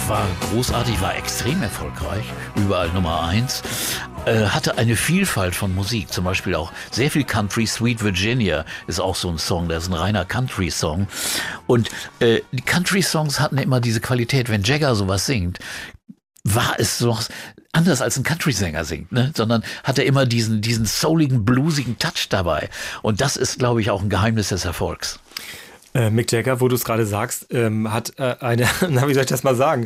war großartig, war extrem erfolgreich, überall Nummer 1. Hatte eine Vielfalt von Musik, zum Beispiel auch sehr viel Country. Sweet Virginia ist auch so ein Song, das ist ein reiner Country-Song. Und die Country-Songs hatten immer diese Qualität, wenn Jagger sowas singt, war es so anders als ein Country-Sänger singt, ne? Sondern hat er immer diesen souligen, bluesigen Touch dabei. Und das ist, glaube ich, auch ein Geheimnis des Erfolgs. Mick Jagger, wo du es gerade sagst, hat eine, wie soll ich das mal sagen,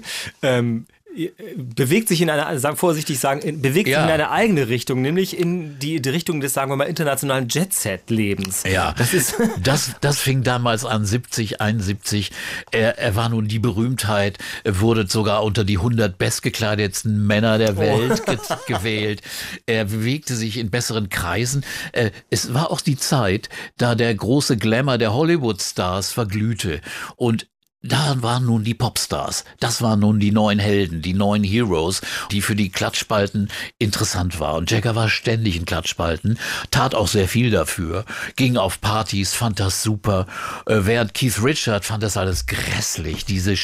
bewegt sich in eine, vorsichtig sagen, bewegt sich in eine eigene Richtung, nämlich in die Richtung des, sagen wir mal, internationalen Jet-Set-Lebens. Ja, das fing damals an, 70, 71. Er war nun die Berühmtheit, wurde sogar unter die 100 bestgekleidetsten Männer der Welt gewählt. Er bewegte sich in besseren Kreisen. Es war auch die Zeit, da der große Glamour der Hollywood-Stars verglühte und da waren nun die Popstars. Das waren nun die neuen Helden, die neuen Heroes, die für die Klatschspalten interessant waren. Und Jagger war ständig in Klatschspalten, tat auch sehr viel dafür, ging auf Partys, fand das super. Während Keith Richards fand das alles grässlich. Diese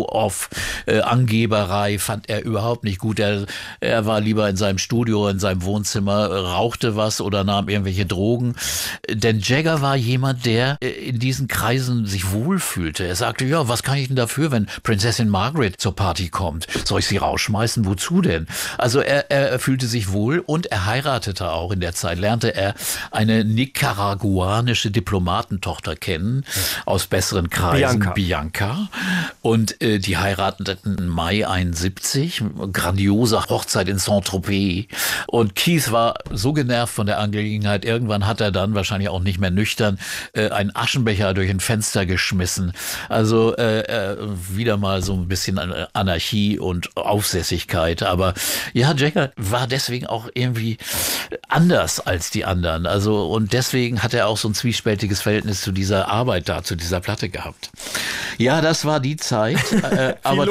Show-off-Angeberei fand er überhaupt nicht gut. Er war lieber in seinem Studio, in seinem Wohnzimmer, rauchte was oder nahm irgendwelche Drogen. Denn Jagger war jemand, der in diesen Kreisen sich wohlfühlte. Er sagte, ja, was kann ich denn dafür, wenn Prinzessin Margaret zur Party kommt? Soll ich sie rausschmeißen? Wozu denn? Also er fühlte sich wohl und er heiratete auch in der Zeit. Lernte er eine nicaraguanische Diplomatentochter kennen, aus besseren Kreisen, Bianca. Und die heirateten im Mai 71, grandiose Hochzeit in Saint-Tropez. Und Keith war so genervt von der Angelegenheit, irgendwann hat er dann, wahrscheinlich auch nicht mehr nüchtern, einen Aschenbecher durch ein Fenster geschmissen. Also wieder mal so ein bisschen Anarchie und Aufsässigkeit. Aber ja, Jagger war deswegen auch irgendwie anders als die anderen. Also und deswegen hat er auch so ein zwiespältiges Verhältnis zu dieser Arbeit da, zu dieser Platte gehabt. Ja, das war die Zeit. Aber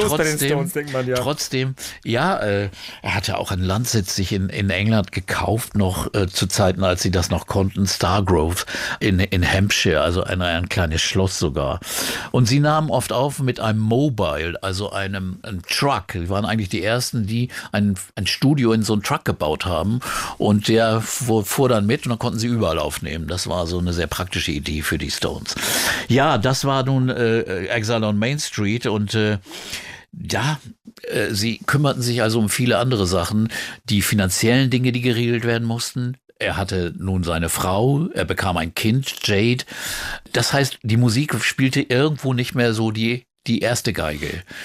trotzdem, er hatte auch einen Landsitz sich in England gekauft, noch zu Zeiten, als sie das noch konnten, Stargrove in Hampshire, also ein kleines Schloss sogar. Und sie nahmen oft auf mit einem Mobile, also einem Truck. Sie waren eigentlich die ersten, die ein Studio in so einen Truck gebaut haben und der fuhr dann mit und dann konnten sie überall aufnehmen. Das war so eine sehr praktische Idee für die Stones. Ja, das war nun Exile on Main Street und sie kümmerten sich also um viele andere Sachen, die finanziellen Dinge, die geregelt werden mussten. Er hatte nun seine Frau, er bekam ein Kind, Jade. Das heißt, die Musik spielte irgendwo nicht mehr so die erste Geige.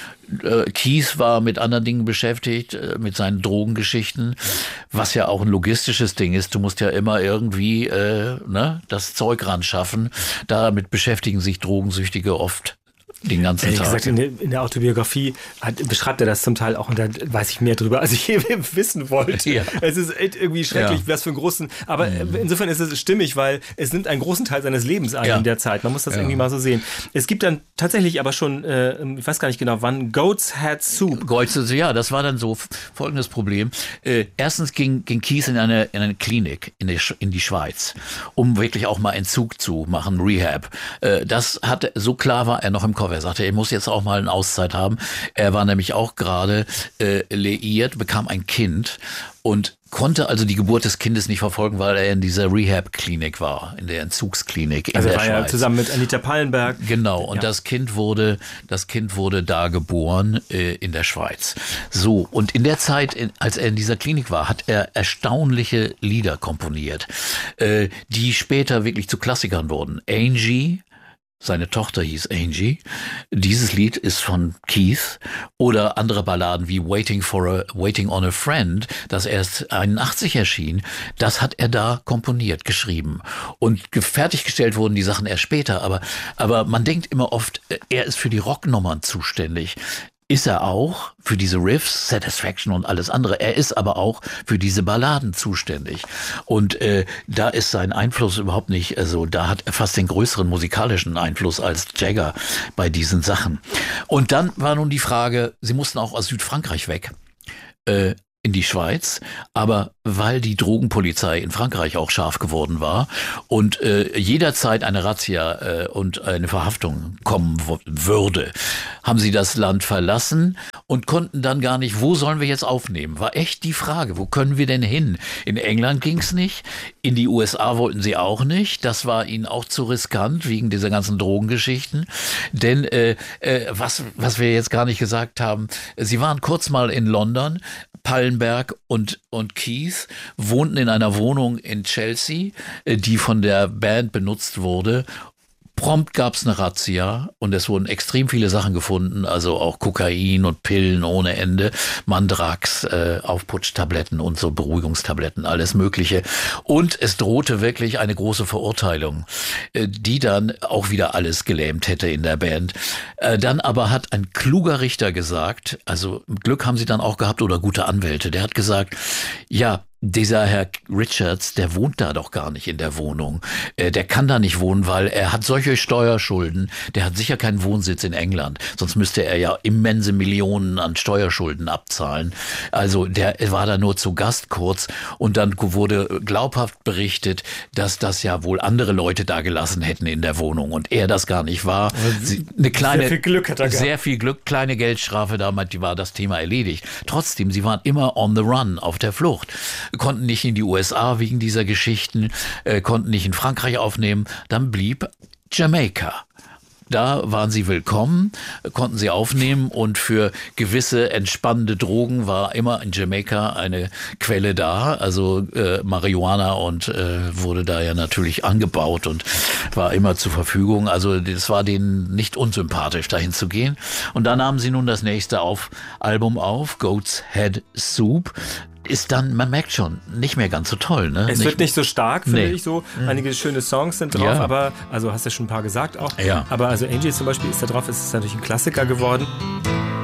Keith war mit anderen Dingen beschäftigt, mit seinen Drogengeschichten, was ja auch ein logistisches Ding ist. Du musst ja immer irgendwie das Zeug ran schaffen. Damit beschäftigen sich Drogensüchtige oft den ganzen Tag. Gesagt, in der Autobiografie beschreibt er das zum Teil auch und da weiß ich mehr drüber, als ich wissen wollte. Ja. Es ist irgendwie schrecklich, was für einen großen, aber insofern ist es stimmig, weil es nimmt einen großen Teil seines Lebens ein in der Zeit. Man muss das irgendwie mal so sehen. Es gibt dann tatsächlich aber schon, ich weiß gar nicht genau wann, Goat's Head Soup. Ja, das war dann so folgendes Problem. Erstens ging Keith in eine Klinik in die Schweiz, um wirklich auch mal Entzug zu machen, Rehab. So klar war er noch im Kopf. Er sagte, er muss jetzt auch mal eine Auszeit haben. Er war nämlich auch gerade liiert, bekam ein Kind und konnte also die Geburt des Kindes nicht verfolgen, weil er in dieser Rehab-Klinik war, in der Entzugsklinik in der Schweiz. Also war ja zusammen mit Anita Pallenberg. Genau, und das Kind wurde da geboren in der Schweiz. So, und in der Zeit, als er in dieser Klinik war, hat er erstaunliche Lieder komponiert, die später wirklich zu Klassikern wurden. Angie, seine Tochter hieß Angie. Dieses Lied ist von Keith oder andere Balladen wie Waiting on a Friend, das erst 81 erschien. Das hat er da komponiert, geschrieben. Und fertiggestellt wurden die Sachen erst später. Aber man denkt immer oft, er ist für die Rocknummern zuständig. Ist er auch für diese Riffs, Satisfaction und alles andere. Er ist aber auch für diese Balladen zuständig. Und da ist sein Einfluss überhaupt nicht, also da hat er fast den größeren musikalischen Einfluss als Jagger bei diesen Sachen. Und dann war nun die Frage, sie mussten auch aus Südfrankreich weg. In die Schweiz, aber weil die Drogenpolizei in Frankreich auch scharf geworden war und jederzeit eine Razzia und eine Verhaftung kommen würde, haben sie das Land verlassen und konnten dann gar nicht, wo sollen wir jetzt aufnehmen? War echt die Frage, wo können wir denn hin? In England ging's nicht, in die USA wollten sie auch nicht, das war ihnen auch zu riskant wegen dieser ganzen Drogengeschichten, denn was wir jetzt gar nicht gesagt haben, sie waren kurz mal in London, Pallenberg und Keith wohnten in einer Wohnung in Chelsea, die von der Band benutzt wurde. Prompt gab es eine Razzia und es wurden extrem viele Sachen gefunden, also auch Kokain und Pillen ohne Ende, Mandrax, Aufputschtabletten und so Beruhigungstabletten, alles Mögliche. Und es drohte wirklich eine große Verurteilung, die dann auch wieder alles gelähmt hätte in der Band. Dann aber hat ein kluger Richter gesagt, also Glück haben sie dann auch gehabt oder gute Anwälte, der hat gesagt, ja, dieser Herr Richards, der wohnt da doch gar nicht in der Wohnung. Der kann da nicht wohnen, weil er hat solche Steuerschulden. Der hat sicher keinen Wohnsitz in England. Sonst müsste er ja immense Millionen an Steuerschulden abzahlen. Also der war da nur zu Gast kurz und dann wurde glaubhaft berichtet, dass das ja wohl andere Leute da gelassen hätten in der Wohnung und er das gar nicht war. Sehr viel Glück hat er gehabt. Sehr viel Glück, kleine Geldstrafe, damals war das Thema erledigt. Trotzdem, sie waren immer on the run, auf der Flucht. Konnten nicht in die USA wegen dieser Geschichten, konnten nicht in Frankreich aufnehmen. Dann blieb Jamaika. Da waren sie willkommen, konnten sie aufnehmen und für gewisse entspannende Drogen war immer in Jamaika eine Quelle da, also Marihuana und wurde da ja natürlich angebaut und war immer zur Verfügung. Also das war denen nicht unsympathisch, dahin zu gehen. Und da nahmen sie nun das nächste Album auf, Goat's Head Soup. Ist dann, man merkt schon, nicht mehr ganz so toll. Ne? Es wird nicht so stark, finde ich so. Einige schöne Songs sind drauf, aber, also hast du ja schon ein paar gesagt auch. Ja. Aber also Angie zum Beispiel ist da drauf, es ist natürlich ein Klassiker geworden.